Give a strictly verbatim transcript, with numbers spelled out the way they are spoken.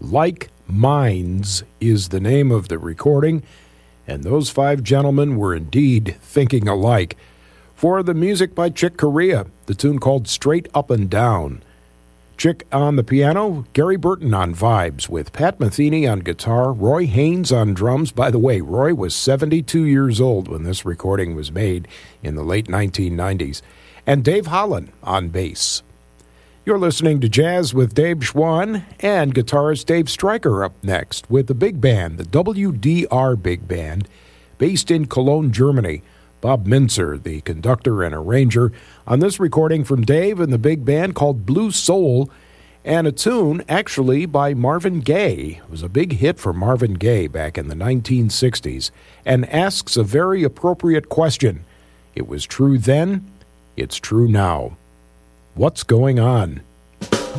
Like Minds is the name of the recording, and those five gentlemen were indeed thinking alike. For the music by Chick Corea, the tune called Straight Up and Down. Chick on the piano, Gary Burton on vibes, with Pat Metheny on guitar, Roy Haynes on drums. By the way, Roy was seventy-two years old when this recording was made in the late nineteen nineties, and Dave Holland on bass. You're listening to Jazz with Dave Schwann, and guitarist Dave Stryker up next with the big band, the W D R Big Band, based in Cologne, Germany. Bob Minzer, the conductor and arranger, on this recording from Dave and the big band called Blue Soul, and a tune actually by Marvin Gaye. It was a big hit for Marvin Gaye back in the nineteen sixties, and asks a very appropriate question. It was true then, it's true now. What's going on?